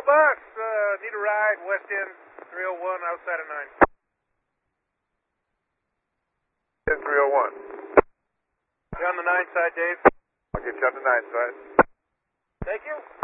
boss, need a ride, West End 301, outside of 9. 301. You on the 9 side, Dave? I'll get you on the 9 side. Thank you.